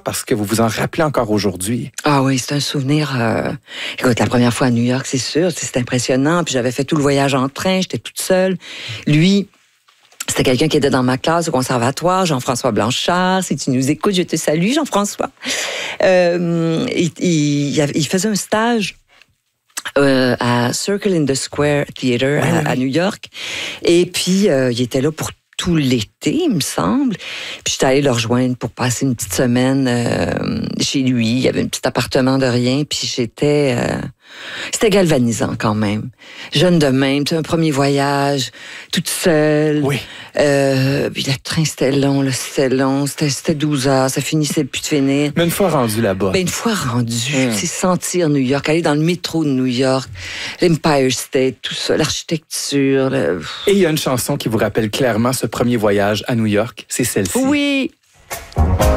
parce que vous vous en rappelez encore aujourd'hui. Ah oui, c'est un souvenir. Écoute, la première fois à New York, c'est sûr, c'était impressionnant. Puis j'avais fait tout le voyage en train, j'étais toute seule. Lui, c'était quelqu'un qui était dans ma classe au conservatoire, Jean-François Blanchard. Si tu nous écoutes, je te salue, Jean-François. Il faisait un stage à Circle in the Square Theater à New York. Et puis, il était là pour tout l'été, il me semble. Puis j'étais allée le rejoindre pour passer une petite semaine chez lui. Il y avait un petit appartement de rien. Puis c'était galvanisant quand même. Jeune de même, un premier voyage, toute seule. Oui. Puis le train, c'était long, c'était 12 heures, ça finissait plus de finir. Mais une fois rendu là-bas. Ben, une fois rendu, c'est sentir New York, aller dans le métro de New York, l'Empire State, tout ça, l'architecture. Et il y a une chanson qui vous rappelle clairement ce premier voyage à New York, c'est celle-ci. Oui!